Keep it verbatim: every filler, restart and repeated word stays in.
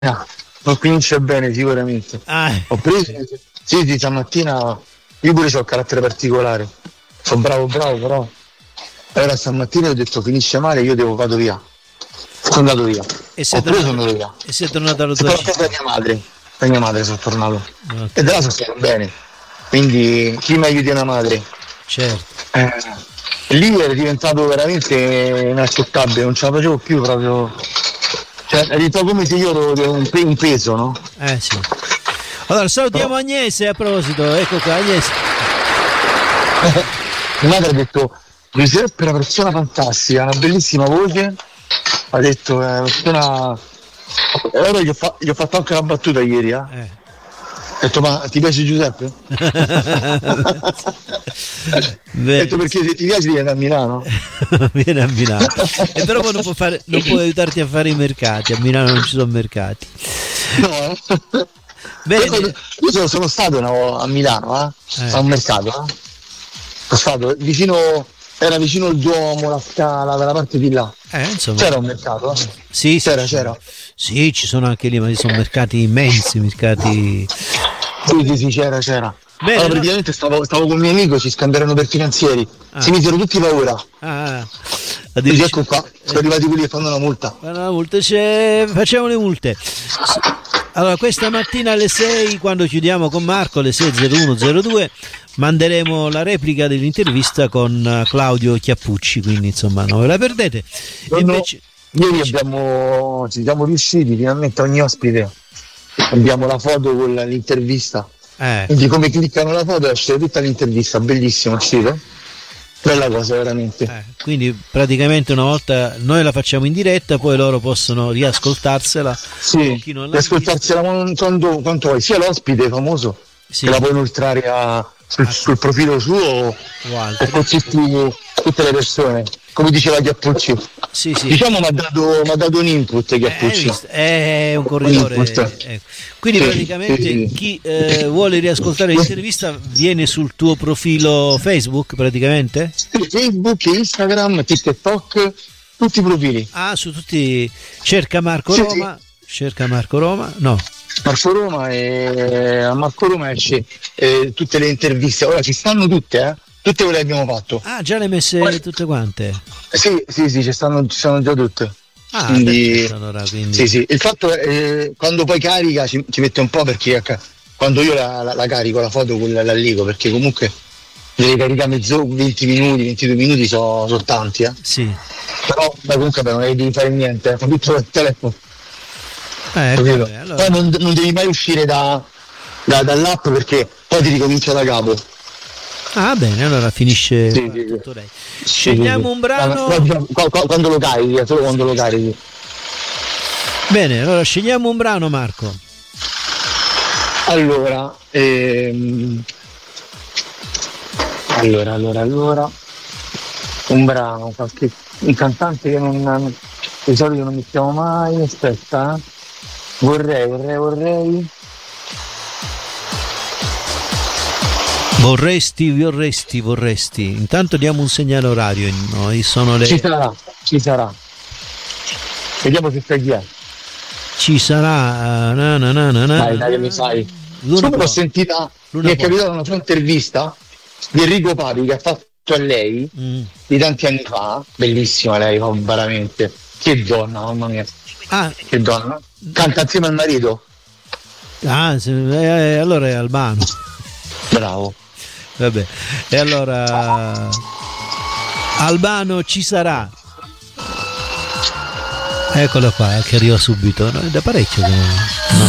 non finisce bene sicuramente. Ah. Ho preso, sì, sì, stamattina io pure ho un carattere particolare, sono bravo bravo però allora stamattina ho detto finisce male, io devo vado via, sono andato via, E sei ho preso tornato, andato via, e sei tornato alla tua sono tornato città. da mia madre, da mia madre sono tornato, Okay. e da là sono stato bene, quindi chi meglio di una madre. Certo. Eh, lì è diventato veramente inaccettabile, non ce la facevo più proprio, cioè è diventato come se io ero un, un peso, no? Eh sì. Allora salutiamo Agnese a proposito, ecco qua Agnese. Mia madre ha detto Giuseppe è una persona fantastica, una bellissima voce, ha detto è una persona, e allora gli ho, fa... gli ho fatto anche una battuta ieri, eh? Eh. Ho detto ma ti piace Giuseppe? Ho detto perché se ti piace vieni a Milano. Viene a Milano. E però poi non può, fare, non può aiutarti a fare i mercati, a Milano non ci sono mercati. No, eh? Bene. Io sono, sono stato no, a Milano, eh? Eh. A un mercato, eh? Sono stato vicino, era vicino il Duomo, la Scala, dalla parte di là. Eh, insomma. C'era un mercato? Eh? Sì, sì, c'era, sì. c'era. Sì, ci sono anche lì, ma ci sono mercati immensi, mercati. Sì, sì, sì, c'era, c'era. Bene, allora, no? praticamente stavo, stavo con un mio amico, ci scambiarono per finanzieri, Ah. si misero tutti paura. Ah, Dice, ecco qua, sono arrivati quelli che fanno la multa. La multa c'è... Facciamo le multe. Allora, questa mattina alle sei, quando chiudiamo con Marco, alle sei e zero uno zero due, manderemo la replica dell'intervista con Claudio Chiappucci, quindi insomma non ve la perdete. No, invece, no, ieri invece... abbiamo, ci siamo riusciti, finalmente ogni ospite abbiamo la foto con l'intervista. Eh. Quindi come cliccano la foto esce tutta l'intervista, bellissimo, uscito. Bella cosa veramente. Eh, quindi praticamente una volta noi la facciamo in diretta, poi loro possono riascoltarsela. Sì, riascoltarsela quanto, quanto vuoi, sia l'ospite famoso, sì, che la puoi inoltrare a, sul, ah, sul profilo suo o, o con tutti, tutte le persone, come diceva Chiappucci. Sì, sì. Diciamo mi ha dato, dato un input Chiappucci. Eh, è un corridore. Un ecco. Quindi sì, praticamente sì, sì. Chi eh, vuole riascoltare l'intervista viene sul tuo profilo Facebook praticamente? Sì, Facebook, Instagram, TikTok, tutti i profili. Ah, su tutti. Cerca Marco sì, Roma. Sì. Cerca Marco Roma. No. Marco Roma e a Marco Roma esce eh, tutte le interviste. Ora ci stanno tutte, eh? Tutte quelle che abbiamo fatto. Ah, già le hai messe Poi, tutte quante? Sì, sì, sì, ci stanno, ci stanno già tutte. Ah, quindi, perfetto, allora, quindi... Sì, sì. Il fatto è eh, quando poi carica ci, ci mette un po' perché quando io la, la, la carico la foto con la, la ligo, perché comunque devi caricare mezzo venti minuti, ventidue minuti sono so tanti, eh. Sì. Però poi comunque non devi fare niente, con tutto il telefono. Eh, vabbè, allora... Poi non, non devi mai uscire da, da, dall'app perché poi ti ricomincia da capo. Ah, bene, allora finisce sì, sì, tutto lei. Scegliamo sì, un brano. Quando, quando lo carichi, solo quando lo carichi. Bene, allora scegliamo un brano, Marco. Allora, ehm... allora, allora, allora, un brano, qualche un cantante che non di solito non mettiamo mai, aspetta, eh. vorrei, vorrei, vorrei. Vorresti, vorresti, vorresti. Intanto diamo un segnale orario. Noi sono le... Ci sarà, ci sarà. Vediamo se sai chi è. Ci sarà. Na, na, na, na, dai, dai, lo sai. Come l'ho sentita, Luna mi è capitata una sua intervista di Enrico Papi che ha fatto a lei mm. di tanti anni fa. Bellissima lei, veramente. Che donna, mamma mia. Ah. Che donna. Canta insieme al marito. Ah, se, eh, allora è Albano. Bravo. Vabbè, e allora Albano ci sarà. Eccolo qua, che arriva subito. No, è da parecchio che non